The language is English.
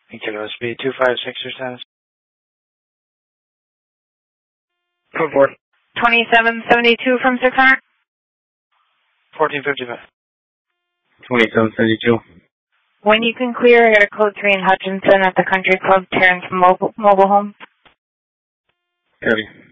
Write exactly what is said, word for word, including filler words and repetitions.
Kilo speed two five six your status. Code four. twenty-seven seventy-two from six hundred. fourteen fifty-five. twenty-seven seventy-two. When you can clear air code three in Hutchinson at the Country Club, Terrence Mobile, mobile Home. Copy.